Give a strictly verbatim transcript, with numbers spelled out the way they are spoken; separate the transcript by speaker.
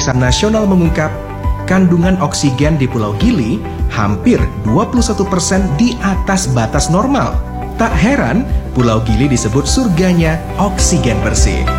Speaker 1: Badan Nasional mengungkap, kandungan oksigen di Pulau Gili hampir dua puluh satu persen di atas batas normal. Tak heran, Pulau Gili disebut surganya oksigen bersih.